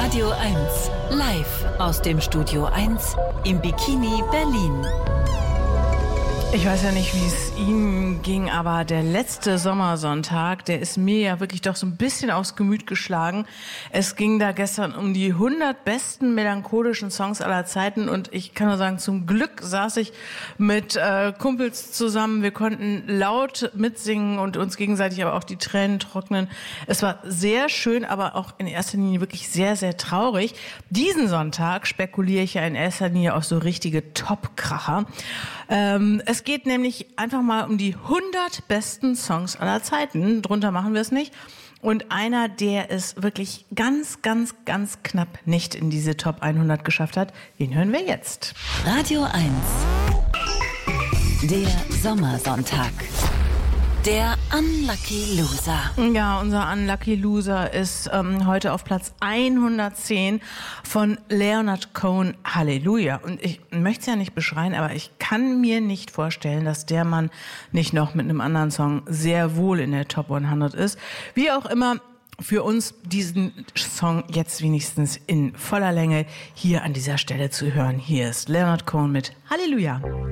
Radio 1, live aus dem Studio 1 im Bikini Berlin. Ich weiß ja nicht, wie es Ihnen ging, aber der letzte Sommersonntag, der ist mir ja wirklich doch so ein bisschen aufs Gemüt geschlagen. Es ging da gestern um die 100 besten melancholischen Songs aller Zeiten und ich kann nur sagen, zum Glück saß ich mit Kumpels zusammen. Wir konnten laut mitsingen und uns gegenseitig aber auch die Tränen trocknen. Es war sehr schön, aber auch in erster Linie wirklich sehr, sehr traurig. Diesen Sonntag spekuliere ich ja in erster Linie auf so richtige Top-Kracher. Es geht nämlich einfach mal um die 100 besten Songs aller Zeiten. Drunter machen wir es nicht. Und einer, der es wirklich ganz, ganz, ganz knapp nicht in diese Top 100 geschafft hat, den hören wir jetzt. Radio 1, der Sommersonntag. Der Unlucky Loser. Ja, unser Unlucky Loser ist heute auf Platz 110 von Leonard Cohen, Halleluja. Und ich möchte es ja nicht beschreien, aber ich kann mir nicht vorstellen, dass der Mann nicht noch mit einem anderen Song sehr wohl in der Top 100 ist. Wie auch immer, für uns diesen Song jetzt wenigstens in voller Länge hier an dieser Stelle zu hören. Hier ist Leonard Cohen mit Halleluja.